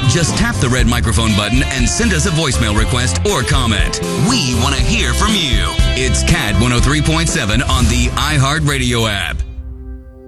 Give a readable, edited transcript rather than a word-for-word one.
Just tap the red microphone button and send us a voicemail request or comment. We want to hear from you. It's CAT 103.7 on the iHeartRadio app.